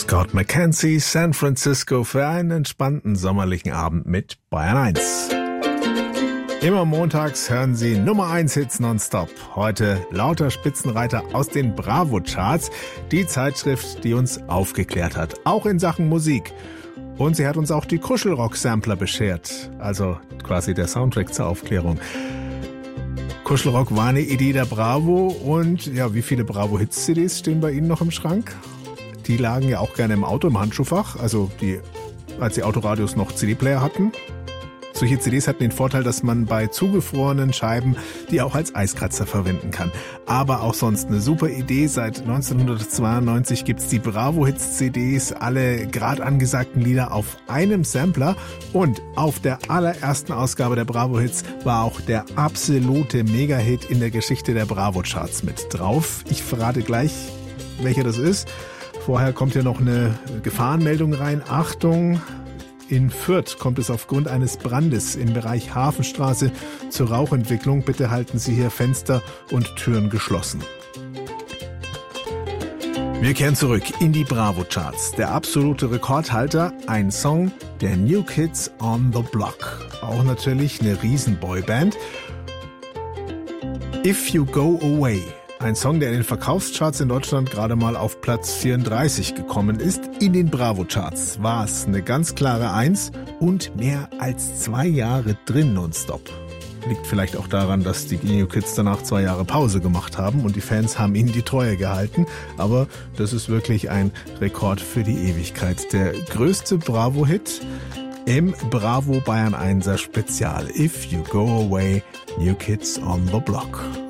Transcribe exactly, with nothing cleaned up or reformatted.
Scott McKenzie, San Francisco für einen entspannten sommerlichen Abend mit Bayern eins. Immer montags hören Sie Nummer eins Hits nonstop. Heute lauter Spitzenreiter aus den Bravo-Charts. Die Zeitschrift, die uns aufgeklärt hat, auch in Sachen Musik. Und sie hat uns auch die Kuschelrock-Sampler beschert. Also quasi der Soundtrack zur Aufklärung. Kuschelrock war eine Idee der Bravo. Und ja, wie viele Bravo-Hits-C Ds stehen bei Ihnen noch im Schrank? Die lagen ja auch gerne im Auto, im Handschuhfach. Also die, als die Autoradios noch C D-Player hatten. Solche C Ds hatten den Vorteil, dass man bei zugefrorenen Scheiben die auch als Eiskratzer verwenden kann. Aber auch sonst eine super Idee. Seit neunzehnhundertzweiundneunzig gibt's die Bravo-Hits-C Ds, alle gerade angesagten Lieder auf einem Sampler. Und auf der allerersten Ausgabe der Bravo-Hits war auch der absolute Mega-Hit in der Geschichte der Bravo-Charts mit drauf. Ich verrate gleich, welcher das ist. Vorher kommt hier noch eine Gefahrenmeldung rein. Achtung! In Fürth kommt es aufgrund eines Brandes im Bereich Hafenstraße zur Rauchentwicklung. Bitte halten Sie hier Fenster und Türen geschlossen. Wir kehren zurück in die Bravo-Charts. Der absolute Rekordhalter, ein Song der New Kids on the Block. Auch natürlich eine Riesen-Boyband. If You Go Away. Ein Song, der in den Verkaufscharts in Deutschland gerade mal auf Platz vierunddreißig gekommen ist. In den Bravo-Charts war es eine ganz klare Eins und mehr als zwei Jahre drin nonstop. Liegt vielleicht auch daran, dass die New Kids danach zwei Jahre Pause gemacht haben und die Fans haben ihnen die Treue gehalten. Aber das ist wirklich ein Rekord für die Ewigkeit. Der größte Bravo-Hit im Bravo Bayern einser Spezial. If You Go Away, New Kids on the Block.